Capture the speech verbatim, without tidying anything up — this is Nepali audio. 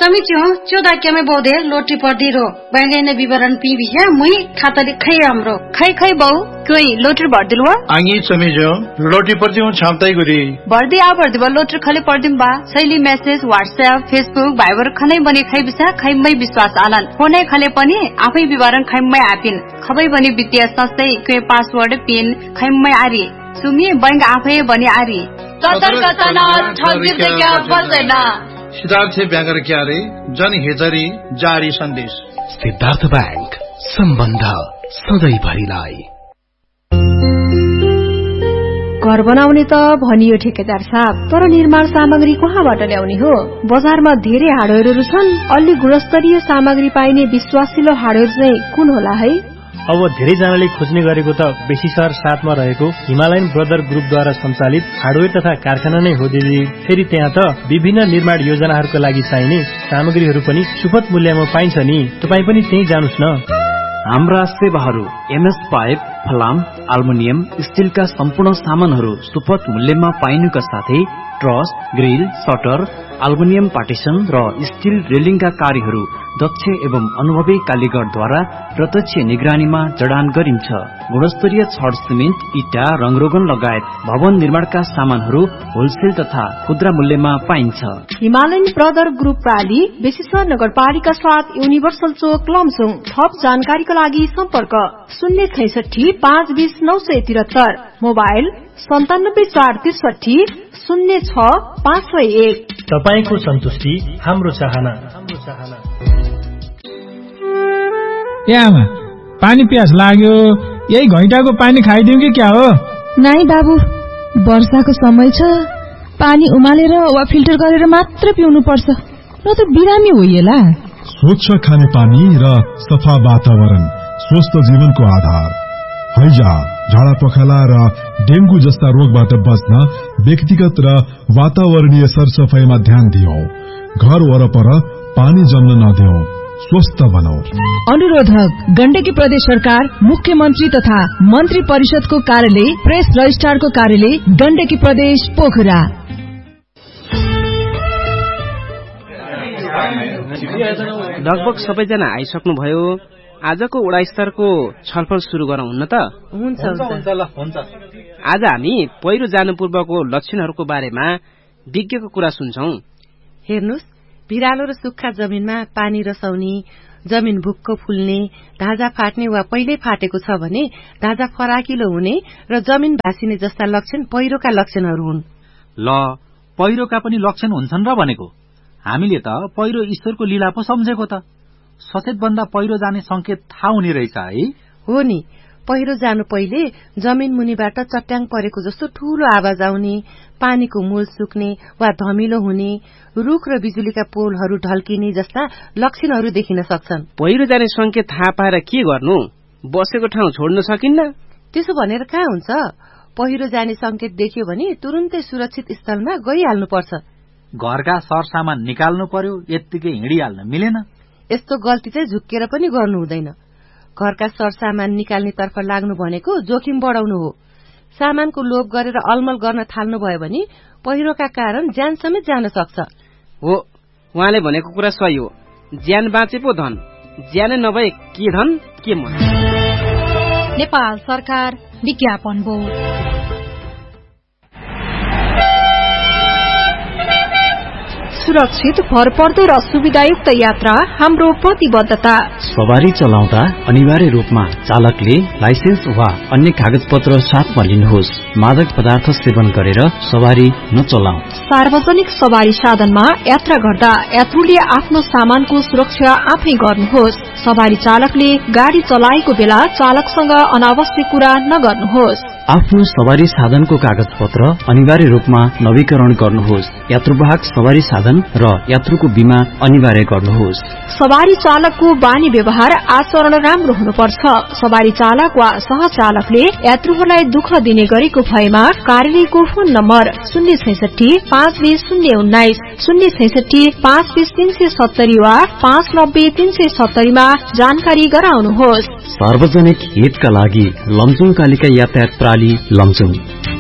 समिति हो चौदह के में बोधे लोटी पर्दी रो बैंक ने विवरण पी भी है मुई खाता लिखै हाम्रो खै खै बहु कोई लोटर भर दिलवा आंगी समिजो लोटी पर्दी हूं छामताई गुरी भर्दी आ भर्दी बा लोटर खले पर्दिम बा शैली मेसेज व्हाट्सएप फेसबुक भाइबर खनै बने खै बिसा खैमै विश्वास आलन फोनै खले पनि आफै विवरण खैमै आपिन खबै बने वित्तीय संस्थै के पासवर्ड पिन खैमै आरी सुमी बैंक आफै बने आरी सतर्कता न ठगिर क्या बस्दैन सिद्धार्थ ब्याङ्कर क्यारे जनहितरी जारी सन्देश। सिद्धार्थ बैंक सम्बन्ध सधैँभरिलाई। घर बनाउने त भनियो ठेकेदार साहब, तर निर्माण सामग्री कहाँबाट ल्याउने हो? बजारमा धेरै हार्डवेयरहरू छन्, अलि गुणस्तरीय सामग्री पाइने विश्वासिलो हार्डवेयर चाहिँ कुन होला है? अब धेरैजनाले खोज्ने गरेको त बेसी शहर साथमा रहेको हिमालयन ब्रदर ग्रुपद्वारा सञ्चालित हार्डवेयर तथा कारखाना नै हो दिदी। फेरि त्यहाँ त विभिन्न निर्माण योजनाहरूका लागि चाहिने सामग्रीहरू पनि सुपथ मूल्यमा पाइन्छ नि। तपाईँ पनि त्यही जानुस् न। हाम्रा सेवाहरू एमएस पाइप, फलाम, अल्मुनियम, स्टिलका सम्पूर्ण सामानहरू सुपथ मूल्यमा पाइनुका साथै truss, grill, shutter, aluminium partition र स्टिल रेलिङका कार्यहरू दक्ष एवं अनुभवी कालीगरद्वारा प्रत्यक्ष निगरानीमा जडान गरिन्छ। गुणस्तरीय छड, सिमेन्ट, इटा, रङरोगन लगायत भवन निर्माणका सामानहरू होलसेल तथा खुद्रा मूल्यमा पाइन्छ। हिमालयन ब्रदर ग्रुप प्राली बेसीसर नगरपालिका साथ युनिभर्सल चोक लमसुङ। थप जानकारीका लागि सम्पर्क शून्य छैसठी पाँच बीस नौ सय तिहत्तर, मोबाइल सन्तानब्बे चार त्रिसठी शून्य छ पाँच सय एक। तपाईको सन्तुष्टि हाम्रो चाहना। ए आमा, पानी प्यास लाग्यो, यही घैँटाको पानी खाइदिउँ कि क्या हो? नाइ बाबु, वर्षाको समय छ, पानी उमालेर वा फिल्टर गरेर मात्र पिउनु पर्छ, न त बिरामी होइएला। स्वच्छ खाने पानी र सफा वातावरण स्वस्थ जीवनको आधार। हैजा, झाडा पखाला र डेंगू जस्ता रोगबाट बच्न व्यक्तिगत र वातावरणीय सरसफाईमा ध्यान दियौं। घर वरपर पानी जम्न नदियौं, स्वस्थ बनाऊ। अनुरोधक गण्डकी प्रदेश सरकार, मुख्यमन्त्री तथा मन्त्री परिषदको कार्यालय, प्रेस रजिस्ट्रारको कार्यालय, गण्डकी प्रदेश पोखरा। लगभग सबैजना आइसक्नुभयो। आजको वडा स्तरको छलफल सुरु गरौँ न त? हुन्छ हुन्छ। आज हामी पहिरो जानु पूर्वको लक्षणहरूको बारेमा विज्ञको कुरा सुन्छौं। हेर्नुस्, भिरालो र सुक्खा जमिनमा पानी रसाउने, जमिन भुक्क फुल्ने, ढाँजा फाट्ने वा पहिल्यै फाटेको छ भने ढाँजा फराकिलो हुने र जमिन भासिने जस्ता लक्षण पहिरोका लक्षणहरू हुन्। ल, पहिरोका पनि लक्षण हुन्छन् र भनेको? हामीले त पहिरो ईश्वरको लीला पो सम्झेको त। सचेत भन्दा पहिरो जाने संकेत थाहा हुने रहेछ है? हो नि, पहिरो जानु पहिले जमिन मुनिबाट चट्याङ परेको जस्तो ठूलो आवाज आउने, पानीको मूल सुक्ने वा धमिलो हुने, रुख र बिजुलीका पोलहरू ढल्किने जस्ता लक्षणहरू देखिन सक्छन्। पहिरो जाने संकेत थाहा पाएर के गर्नु? बसेको ठाउँ छोड्न सकिन्न? त्यसो भनेर कहाँ हुन्छ? पहिरो जाने संकेत देख्यो भने तुरुन्तै सुरक्षित स्थलमा गइहाल्नुपर्छ। घरका सरसामान निकाल्नु पर्यो, यत्तिकै हिँडिहाल्न मिलेन। यस्तो गल्ती चाहिँ झुक्केर पनि गर्नु हुँदैन। घरका सरसामान निकाल्नेतर्फ लाग्नु भनेको जोखिम बढाउनु हो। सामानको लोभ गरेर अलमल गर्न थाल्नु भयो भने पहिरोका कारण ज्यान समेत जान सक्छ। हो, उहाँले भनेको कुरा सही हो। ज्यान बाँचे पो धन, ज्यानै नभए के धन के मन। नेपाल सरकार विज्ञापन बोर्ड। सुरक्षित, भरपर्दो र सुविधायुक्त यात्रा हाम्रो प्रतिबद्धता। सवारी चलाउँदा अनिवार्य रूपमा चालकले लाइसेन्स वा अन्य कागज पत्र साथमा लिनुहोस्। मादक पदार्थ सेवन गरेर सवारी नचलाऊ। सार्वजनिक सवारी साधनमा यात्रा गर्दा यात्रुले आफ्नो सामानको सुरक्षा आफै गर्नुहोस्। सवारी चालकले गाडी चलाएको बेला चालकसँग अनावश्यक कुरा नगर्नुहोस्। आफ्नो सवारी साधनको कागज पत्र अनिवार्य रूपमा नवीकरण गर्नुहोस्। यात्रुवाहक सवारी साधन र यात्रुको बीमा अनिवार्य गर्नुहोस्। सवारी चालकको बानी व्यवहार आचरण राम्रो हुनुपर्छ। सवारी चालक वा सहचालकले यात्रुहरूलाई दुःख दिने गरेको भएमा कार्यालयको फोन नम्बर शून्य छैसठी पाँच बीस शून्य उन्नाइस, शून्य छैसठी पाँच बीस तीन सय सत्तरी वा पाँच नब्बे तीन सय सत्तरीमा जानकारी गराउनुहोस्। सार्वजनिक हितका लागि लमजुङ कालिका यातायात प्रणाली लमजुङ।